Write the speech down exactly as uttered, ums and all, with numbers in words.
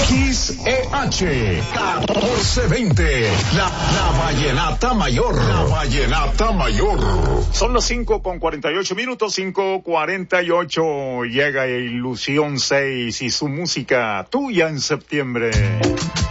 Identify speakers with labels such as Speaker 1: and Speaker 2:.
Speaker 1: X E H catorce veinte, la, la vallenata mayor, la vallenata mayor.
Speaker 2: Son las cinco con cuarenta y ocho minutos, cinco cuarenta y ocho. Llega Ilusión seis y su música tuya en septiembre.